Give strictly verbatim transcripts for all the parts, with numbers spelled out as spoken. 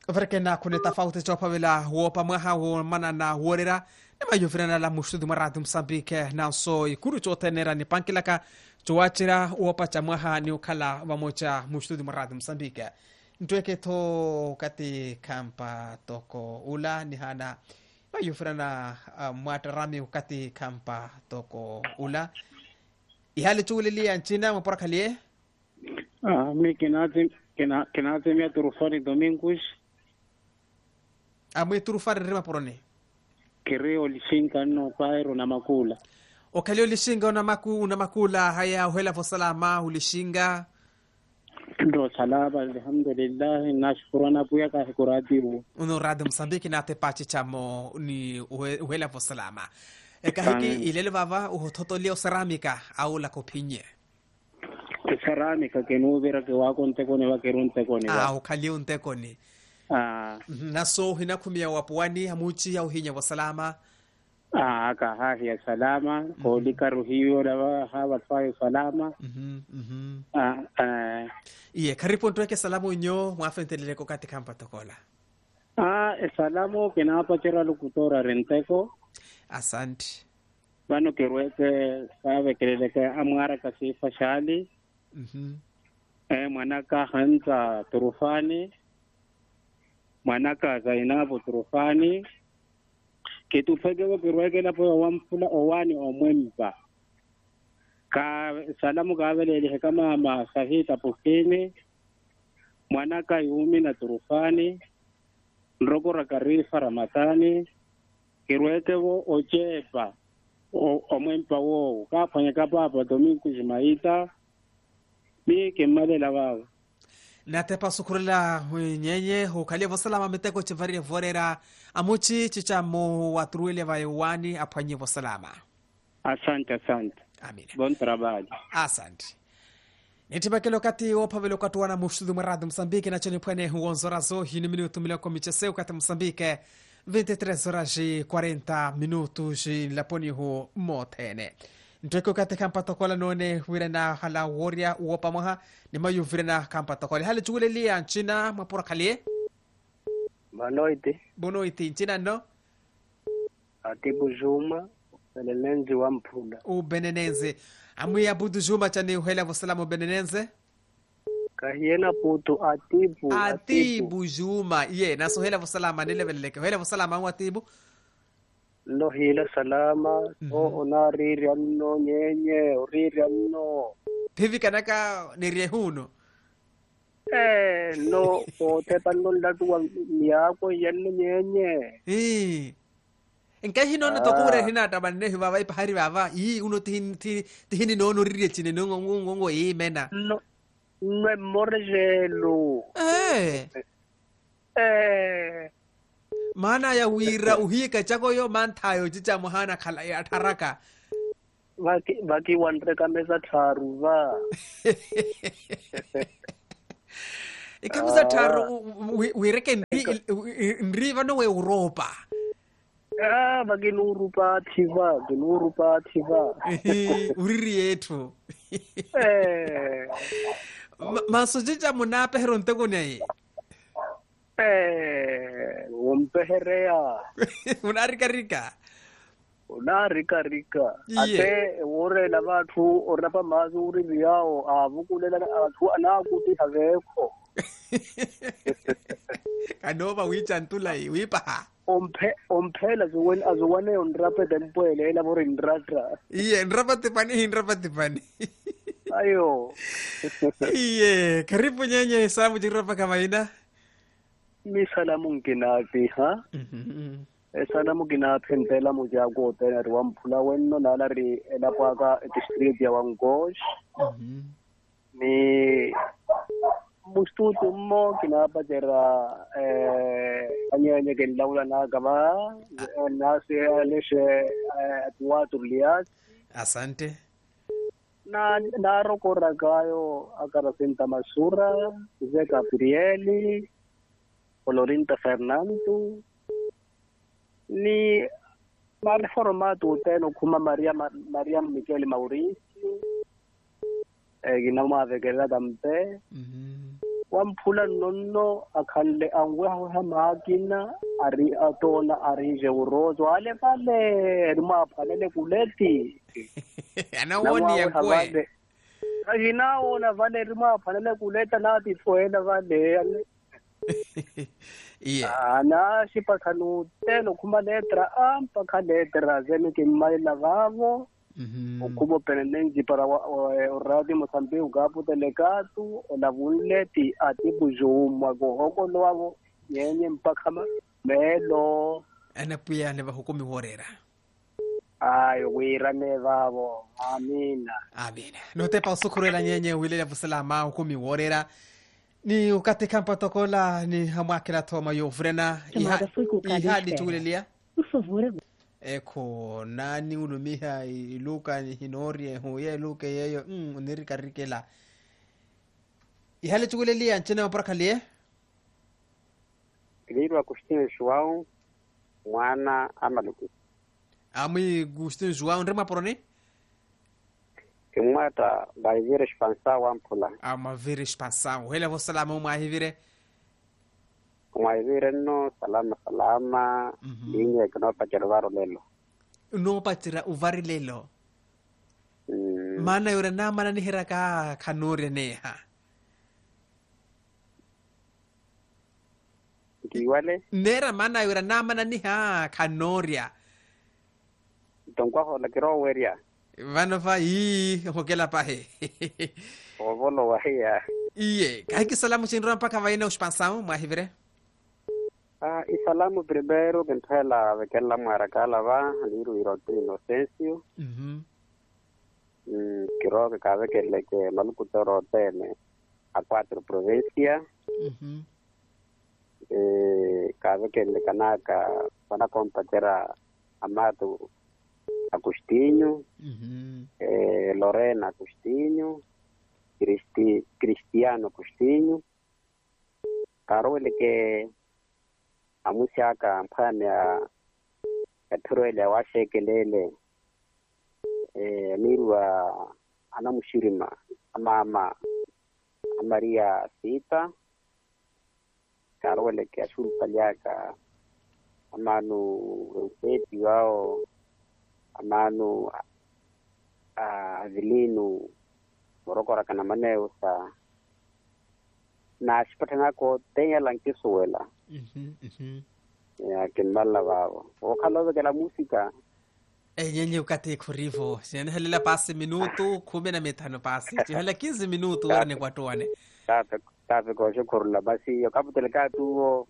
Verkena kune tofauti chopa vila wopa mwaha wo mana na worera nema yufrena la mushudi maradu Msambike na so ikuru chote nera ni pankilaka chuachira wopa cha mwaha ni ukala wamocha mushudi maradu Msambike ntweke to kati kampa toko ula ni hana ma yufrena uh, mwatarami kati kampa toko ula ihali chulilia nchina mporakalie ah mi kinati kina kinati mi turufani Domingos amwe turufari rima porone kireo lishinga no pairo na makula okalio lishinga na maku na makula haya uhela fo salama ulishinga ndo salama alhamdulillah nashkurana puya ka kuratibu uno radio Msambiki na tepachi chamo ni uhela fo salama ekahiki ilele baba uhototolio cerámica au la kopinye cerámica que no vera que wa konte kone wa kerunte kone ah ukalio unte kone ah naso hina kumia wapuani hamuchi au hinya wa salama ah ka hahi ya salama mm -hmm. Ko dikaru hiyo dawa hawa fayo salama mhm mhm ah ah iye karibu ntoke salamu nyo mwafentelele ko kati kampa tokola ah salamu kinapa chera lukutora renteko asante bano kerweke sabe keleke amara kasi fashali mhm eh mwanaka hanza turufani mwanaka Zainabu turufani kitu fege kerweke na po wamfula owani omwemba ka salamu kabele kama masahita pokini mwanaka yumi na turufani ndrokora karifa Ramadhani kirweke wo ochepa omwempa wo kafanya kapapa Domingos Maita mi kemalela baba na tepa sukurila nyenye hukalia vosalama meteko chivari vorera amuchi chichamo watruile vayuani apanye vosalama asante asante amina bon trabalho asante nitibakelo kati opavelo katuana mushudhu maradu Msambike na choni pwene huonzora zo hini minutu miloko micheseu kati Msambike vinte e três horas e quarenta minutos laponi hu motene ntweko kate kampa tokola none wirena hala woria uopa moha ni mayu wirena kampa tokola hali chugule lia nchina mapura kalie Banoite bonoiti nchina no atibu Juma benenenzi wa mpula u benenenze amwi abudu Juma chani uhela wasalamu benenenze kahiena putu atibu atibu Juma ye naso hela wasalama nilebeleke hela wasalama wa atibu no hila salama mm -hmm. O onariri anno nyenye oriri anno hivi kanaka nirie huno eh no o te pando ndatu wa miako yanno nyenye eh enkahi no no tokure hina tabanne baba ipahari baba i uno tin tin no no ririe chine no ngo ngo e mena no no morjelo eh eh mana ya wira uhika chako yo mantayo chicha mohana khala ya tharaka baki baki wandre kameza tharu va ikameza tharu wireke ndri vano we Europa ah baki nurupa thiva nurupa thiva uriri yetu eh maso chicha munape heronte kone eh umpeherea unarika rika unarika rika ate ore la bathu orapa mazuri yao avukulela athu anakuti haveko kanova wicha ntulai wipa ompe omphela zweni azwane ondrape dempwele ela bore ndratra iye ndrapati pani ndrapati pani ayo iye karibu nyenye sabu jirapa kamaida mi salamu nginapi ha mhm e salamu nginapi mpela mujago tena ri wamphula wenno nala ri elapaka district ya Wangosh mhm ni mustutu mo kinapa jera eh anyenye ke laula na gaba na se aleshe atwa turliat asante na naro koragayo akara senta masura ze Gabrieli Florinta Fernando ni mal formato teno kuma Maria Maria Michele Mauricio eh ginama vegela dampe mhm wamphula nonno akhalle angwe ha makina ari atona ari je urozo ale pale rima pale kuleti anaoni yakwe ajinaona vale rima pale kuleta na tifoela vale yeah ana sipakhanu teno khumba letra ampa khaletra zeni kimaila vavo mhm ukubo penenji para oradi Mozambique ugapu delegatu olavuleti ati bujuma go hoko lwavo yenye mpakhama melo anapuya ne bahukumi horera ayo wirane vavo amina amina no te pa sukurela nyenye wilela busalama hukumi horera ni ukate kampa tokola ni hamakela toma yo vrena ihadi tulelia usovure eko nani unumiha iluka ni hinorie huye luke yeyo mm unirika rikela ihale tulelia nchena mparakalie Kilirwa Agostinho João mwana amaluku ami Agostinho João ndema poroni kimwata baivire expansa wampula ama vire expansão hele vo salama uma hivire kumwaivire no salama salama linye kinopa chervaro lelo no patira uvari lelo mm. mana yore na mana ni hiraka kanore neha kiwale nera mana yore na mana ni ha kanoria tonkwa ho la kiro weria vano va i hokela pahe ovolo wahia iye kai que salamu chinra mpaka vaina expansão uma hivire ah isalamu primeiro bentela vekela marakala va liru irote inocencio mhm mm kiro que cabe que le que maluku toro tene a cuatro provincias mhm eh cabe que le canaka para compartir Amado Agostinho, mhm eh, Lorena Agostinho, Cristi, Cristiano Agostinho, Carole que a musiaka mpane ya Etrele wa shekelele eh nirwa anamushirima mama Maria Sita, Carole que ashul paliaka amanu Eusebio wao amanu Avilino morokora kana maneo sa na sipatanga ko tenga lang kisuela mhm mhm ya kinbala babo o khalo de la música eh nyenye ukate kurivo sene helela pasi minuto kumi na mitano pasi hela quinze minuto warne kwa toane tata tata ko shukuru basi yo kapiteleka tu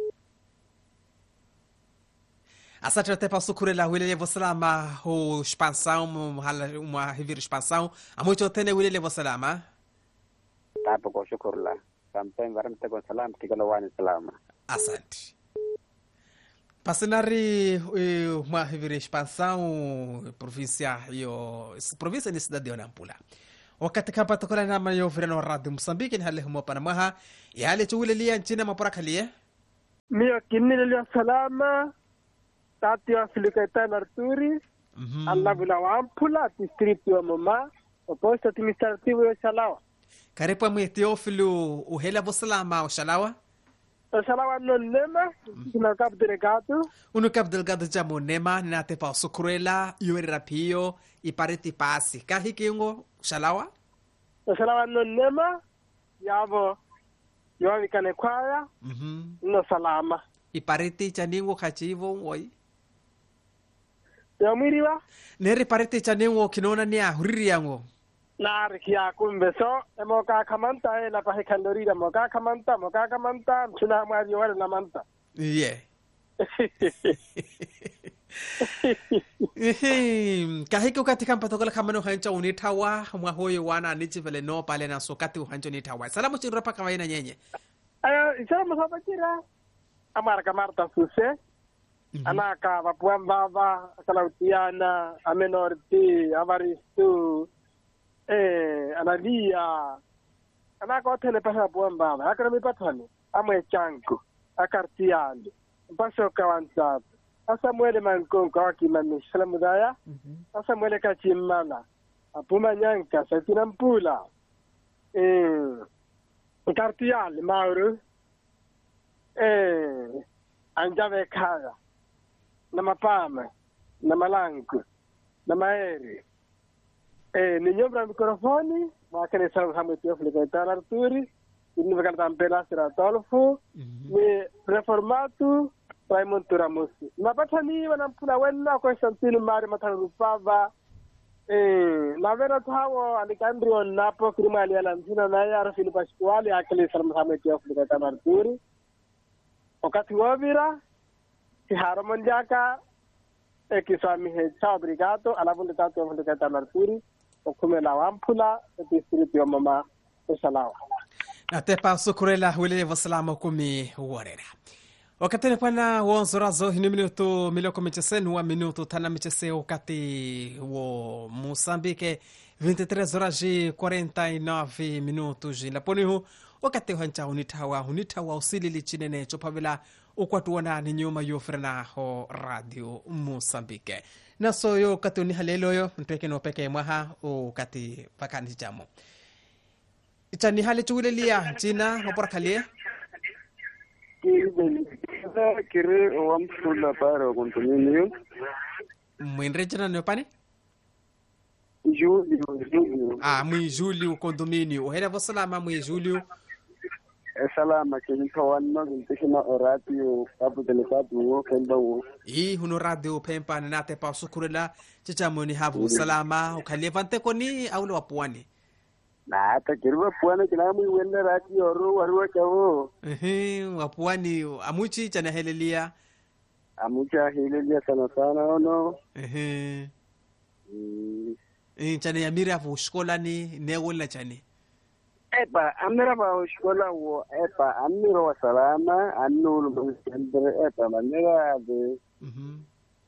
asante até para sukurela wilele vosalama o expansão uma revira expansão a muito tene wilele vosalama tata ko shukuru la sampai varam te ko salam tikalo wani salama asante Passanari uma revira expansão província yo província de cidade de Nampula wakati kapa tokola na mayo vreno radio Mozambique ni hale humo panamaha ya hale chuwilelia nchina maporakalie mio kinile salama tati Afilikaita Arturi alla bila wampula distrito wa mama oposto administrativo ya Salawa karipa mwe Teófilo uhela vosalama o Salawa Salawa no nema na cap delegado uno cap delegado ja monema na te pa sukurela yori rapio i pareti pasi kahikingo Salawa Salawa no nema yavo yoni kane kwaya mhm no salama i pareti chaningo kachivo woi ya mwiriwa neri pareti chaningo kinona ni ahuriri yango na rikia kumbeso emoka kamanta ela pa hekandorida moka kamanta moka kamanta tuna mwari wala na manta yeah kahiki ukati kampa tokola kamano hancho unitawa mwa hoyo wana anichi vele no pale na sokati hancho nitawa salamu chinro pa kawaina nyenye ayo isara masabakira amara kamarta suse anaka vapuambava akalautiana amenorti avaristu eh analia anaka otele pasa puambava akana mipatani amwe changu akartiani mpaso kawansa asamuele mankonko akimani salamudaya asamuele kachimana apuma nyanka satina mpula eh Cartial, Mauro. Eh, Anjave Kaga. Namapama. Namalanku. Namaeri. Eh, Ninyobra microfone. Makane sa hamiti oflicatar Arturi. Inimegal tampela sira tolfo. Ni reformatu. Raymond Turamusi. Mapatani wanampula wena kwa Santino Mari Matarupava. Eh, na vera tawo alikandrio napo kirima ali alanzina na ya Rafili Pasquale akili salama hameti Afrika Tanarturi. Wakati wavira si Haramon Jaka e kiswami he cha obrigado alabundi tatu Afrika Tanarturi okume la wampula distrito ya mama salawa. Atepa sukurela wile wasalama kumi warera. Wakati nepana wonzorazo hini minuto miloko michese wa minuto tana michese wakati wo Mozambique vinte e três horas e quarenta e nove minutos la ponihu wakati hancha unitawa unitawa usilili chinene chopavela ukwatuona ni nyuma yofrena ho radio Mozambique naso yo wakati ni halelo yo mpeke no peke mwaha wakati pakani jamo itani hali chuwilelia china maporakalie kire wamfula para condominio mwinrejana no pane Julio Julio ah mwi Julio condominio hela vosalama mwi Julio salama kinto wanno kintikina radio abu delicado wo kembawo i huno radio pempa nate pa sukurela chichamoni habu salama ukalevante koni au lo apwani na ta kirwa puana kila mwi wenda radio ro warwa kawo ehe wapwani amuchi chana helelia amucha helelia sana sana ono ehe eh chana yamira afu shkola ni newola chani epa amira ba shkola wo epa amiro wa salama annulu msendre epa manera de mhm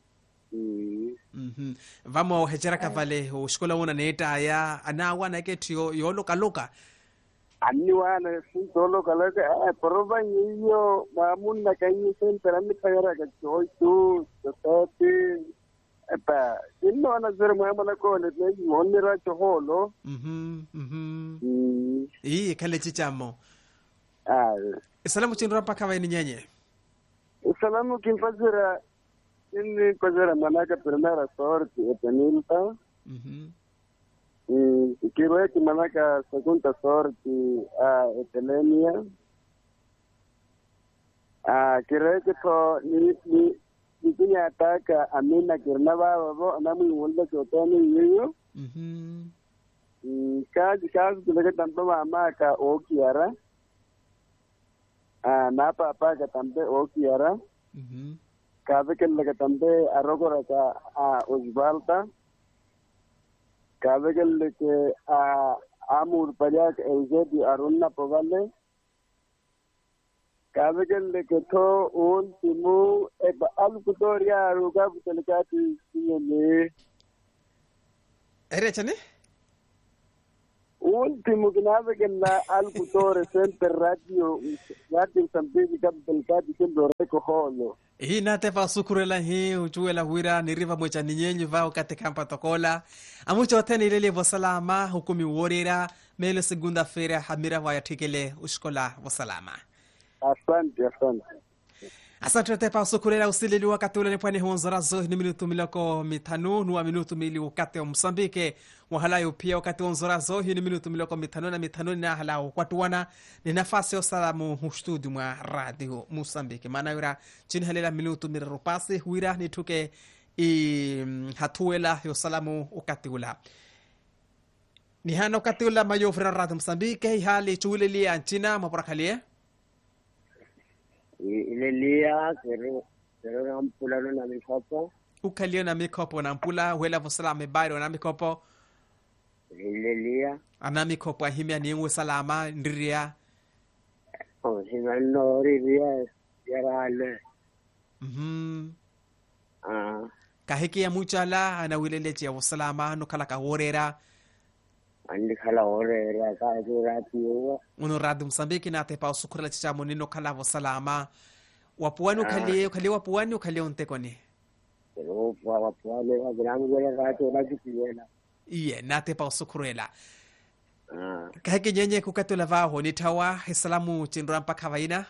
mhm vamos hechera kavale shkola wona neta aya anawa na ketio yolo kaloka anni wana sin solo kalaga eh proba niyo mamun na kanyi sen perami pagara ka choy tu tete epa inno na zero mamala ko ne ne monira choholo mhm mhm eh kale chichamo ah salamu chinra paka wa ni nyenye salamu kinfazira inni kozera manaka primera sorte epenilta mhm Mm, quiero que manaka segunda sorte a Etelenia. Ah, quiero que to ni ni ni tiene ataca a mí na que nada va na muy wanda que otani yiyo. Mhm. Mm, kazi kazi kile tanto mama ka okiara. Ah, na papa ka tambe okiara. Mhm. Kazi kile tambe arogora ka a Osvalda. Kabegel ke a amur pariak eusedi arunna povale kabegel ke to un timu e al kutoria ruga butelkati yene ere chane un timu gnabegel la al kutore center radio radio sambi ka butelkati kendo reko holo hii nate pa sukurela hii uchuela wira ni riva mwecha ninyenyu vao kate kampa tokola amucho oteni ilele vosalama hukumi worira mele segunda feira hamira vaya tikele ushkola vosalama asante asante asante te pa sukurela usilili wakati ule pwani honzorazo ni minutu miloko mitano nuwa minutu mili wakati wa Mozambique wahalayo pia wakati wa honzorazo ni minutu miloko mitano na mitano na halao kwa tuwana ni nafasi ya salamu hushtudi mwa radio Mozambique maana yura chini halela minutu mirupasi huira nituke i hatuela ya salamu wakati ula ni hana wakati ula mayofra radio Mozambique hali chuile liya anchina maporakalie ilelia kero kero ampula na mikopo ukalio na mikopo na mpula wela vosalama bairo na mikopo ilelia ana mikopo ahimia ni ngwe salama ndiria oh sinano riria yarale mhm ah kahiki ya muchala ana wileleche ya vosalama no kala ka worera andi kala orera ka ratio uno radio Mozambique na tepa usukura chicha monino kala vosalama wapuani ukalie ukalie wapuani ukalie ontekoni pero wapuani wa gramu wala ratio na kiwela iye na tepa usukurela Ah. kahiki nyenye kukatula vaho ni tawa salamu chindura mpaka vaina.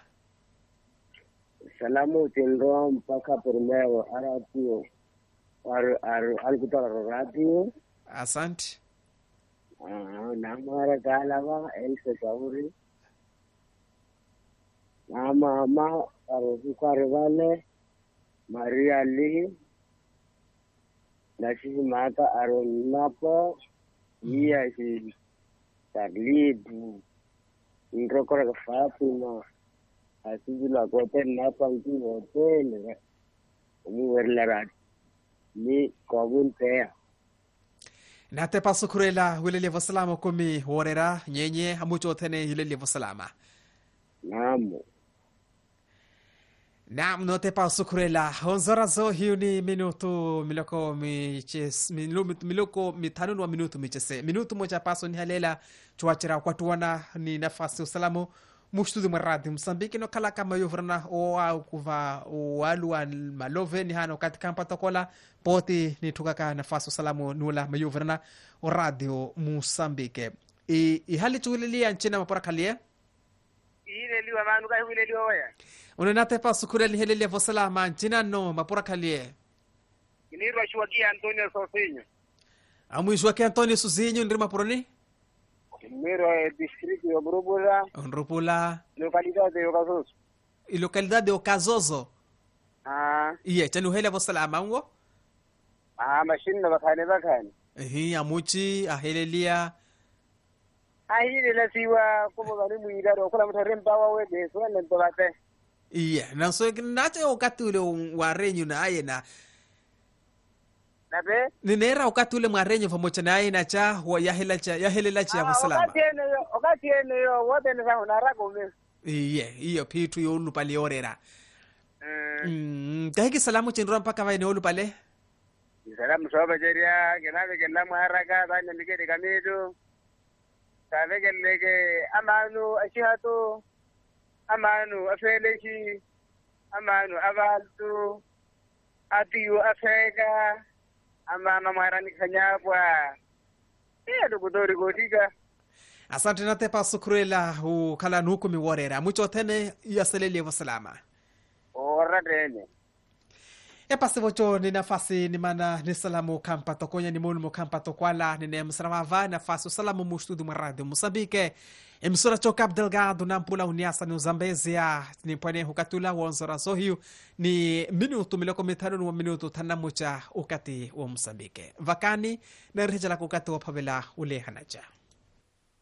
Salamu tindro mpaka primero aratio. Ar ar alikutoka radio. Asante. Ah, namara kalava Elsa Kauri. Na mama arukare vale Maria Lee. Na sisi mata aronapo iya si Tarlidu. Ndrokora ka Fatima. Asiji la hotel na pangi hotel. Mu werla rat. Ni kobun pea. Nate pasu kurela wilele vasalama kumi worera nyenye hamucho tene hilele vasalama. Namu. Naam, note pasu kurela honzora zo hiyo ni minutu miloko miches minutu miloko mitano wa minutu michese minutu moja paso ni halela chuachira kwa tuwana ni nafasi usalamu mushtudu maradi Msambiki no kala kama yovrana o au kuva walu al malove ni hano katika mpatokola poti ni tukaka nafasi usalamu nula mayovrana o radio Msambike i, i hali tulilia nchina mapora kalia ile liwa manu kai ile liwa ya unanate pasu kureli helele vosalama nchina no mapora kalia inirwa shuakia Antonio Sosinho amuishwa ke Antonio Sosinho ndima poroni mero district ya Brubula Onrupula localidad de Ocazoso i localidad de Ocazoso ah iye chanu hele vosalama ngo ah machine na bakane bakane ehi amuchi ahelelia ahile la siwa como bani muida ro kula mtaremba wawe de swele ntobate iye nanso nache okatule warenyu na ayena nabe ninera okatule mwarenyu pamoja na ayena cha yahela cha yahelela cha vosalama wakati ene yo wakati ene yo wote ni sawa na rako me iye iyo pitu yo lupale orera mm mm tahiki salamu chendura mpaka vaine olupale salamu soba jeria kenabe kelamu haraka bana mikede kamido sabe keleke amanu ashihatu amanu afeleshi amanu abaltu atiyu afeka amama mwarani kanyapwa iya dukudori gotika. Asante nate pasu kurela ukala nuku miworera mucho tene yaselele vosalama Ora tene e pasi vocho ni nafasi ni mana ni salamu kampa tokonya ni mulu kampa tokwala ni ne msramava nafasi salamu mushtudu maradi Msambike emisora choka Abdelgado na mpula uniasa ni Zambezia ni pwane hukatula wonzora sohiu ni minutu miloko mitano wa minutu tanamucha ukati wa Msambike vakani na rejala kukati wa pavela ule hanacha